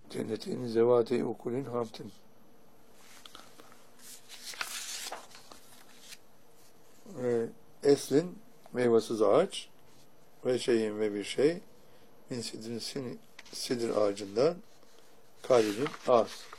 Cennetin zevâti ukulin hamtin. Eslin meyvasız ağaç ve şeyin ve bir şey min sidrin sidir ağacından kalibin az.